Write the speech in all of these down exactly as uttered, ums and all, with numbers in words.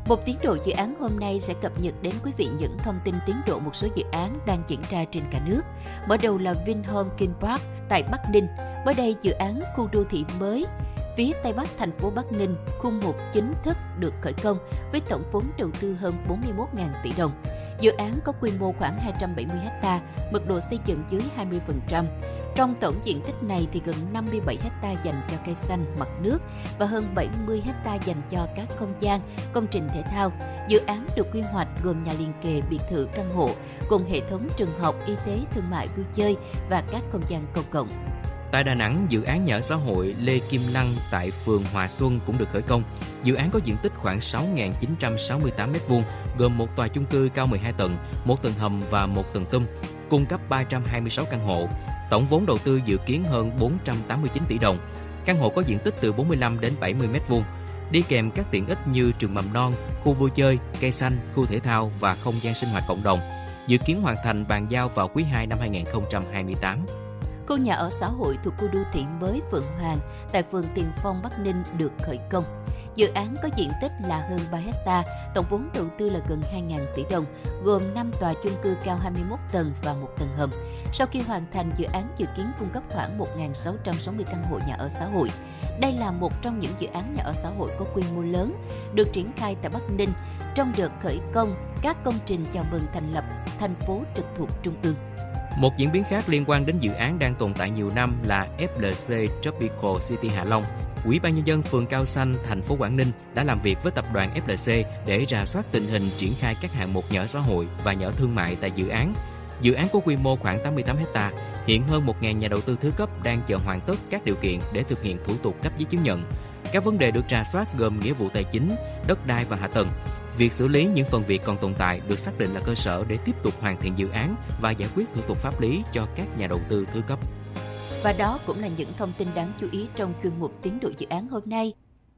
Một tiến độ dự án hôm nay sẽ cập nhật đến quý vị những thông tin tiến độ một số dự án đang diễn ra trên cả nước. Mở đầu là Vinhome King Park tại Bắc Ninh. Mới đây, dự án khu đô thị mới phía Tây Bắc thành phố Bắc Ninh, khu một chính thức được khởi công với tổng vốn đầu tư hơn bốn mươi mốt nghìn tỷ đồng. Dự án có quy mô khoảng hai trăm bảy mươi héc ta, mật độ xây dựng dưới hai mươi phần trăm. Trong tổng diện tích này thì gần năm mươi bảy héc ta dành cho cây xanh, mặt nước và hơn bảy mươi héc ta dành cho các không gian, công trình thể thao. Dự án được quy hoạch gồm nhà liền kề, biệt thự, căn hộ, cùng hệ thống trường học, y tế, thương mại, vui chơi và các không gian công cộng. Tại Đà Nẵng, dự án nhà ở xã hội Lê Kim Lăng tại phường Hòa Xuân cũng được khởi công. Dự án có diện tích khoảng sáu nghìn chín trăm sáu mươi tám mét vuông, gồm một tòa chung cư cao mười hai tầng, một tầng hầm và một tầng tum, cung cấp ba trăm hai mươi sáu căn hộ. Tổng vốn đầu tư dự kiến hơn bốn trăm tám mươi chín tỷ đồng. Căn hộ có diện tích từ bốn mươi lăm đến bảy mươi mét vuông, đi kèm các tiện ích như trường mầm non, khu vui chơi, cây xanh, khu thể thao và không gian sinh hoạt cộng đồng. Dự kiến hoàn thành bàn giao vào quý hai năm hai nghìn không trăm hai mươi tám. Khu nhà ở xã hội thuộc khu đô thị mới Phượng Hoàng tại phường Tiền Phong, Bắc Ninh được khởi công. Dự án có diện tích là hơn ba héc ta, tổng vốn đầu tư là gần hai nghìn tỷ đồng, gồm năm tòa chung cư cao hai mươi mốt tầng và một tầng hầm. Sau khi hoàn thành, dự án dự kiến cung cấp khoảng một nghìn sáu trăm sáu mươi căn hộ nhà ở xã hội. Đây là một trong những dự án nhà ở xã hội có quy mô lớn, được triển khai tại Bắc Ninh trong đợt khởi công các công trình chào mừng thành lập thành phố trực thuộc Trung ương. Một diễn biến khác liên quan đến dự án đang tồn tại nhiều năm là ép lờ xê Tropical City Hạ Long. Ủy ban nhân dân phường Cao Xanh, thành phố Quảng Ninh đã làm việc với tập đoàn ép lờ xê để rà soát tình hình triển khai các hạng mục nhà ở xã hội và nhà ở thương mại tại dự án. Dự án có quy mô khoảng tám mươi tám héc ta, hiện hơn một nghìn nhà đầu tư thứ cấp đang chờ hoàn tất các điều kiện để thực hiện thủ tục cấp giấy chứng nhận. Các vấn đề được rà soát gồm nghĩa vụ tài chính, đất đai và hạ tầng. Việc xử lý những phần việc còn tồn tại được xác định là cơ sở để tiếp tục hoàn thiện dự án và giải quyết thủ tục pháp lý cho các nhà đầu tư thứ cấp. Và đó cũng là những thông tin đáng chú ý trong chuyên mục tiến độ dự án hôm nay.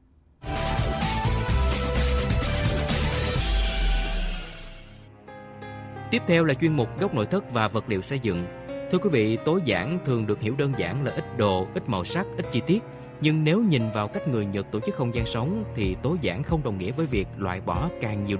Tiếp theo là chuyên mục góc nội thất và vật liệu xây dựng. Thưa quý vị, tối giản thường được hiểu đơn giản là ít đồ, ít màu sắc, ít chi tiết. Nhưng nếu nhìn vào cách người Nhật tổ chức không gian sống thì tối giản không đồng nghĩa với việc loại bỏ càng nhiều đồ